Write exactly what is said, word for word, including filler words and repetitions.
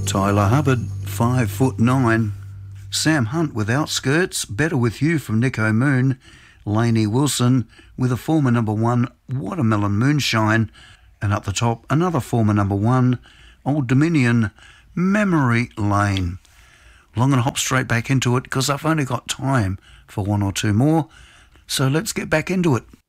Tyler Hubbard, five foot nine. Sam Hunt with Outskirts, Better With You from Nico Moon. Lainey Wilson with a former number one, Watermelon Moonshine. And up the top, another former number one, Old Dominion, Memory Lane. Long and hop straight back into it because I've only got time for one or two more. So let's get back into it.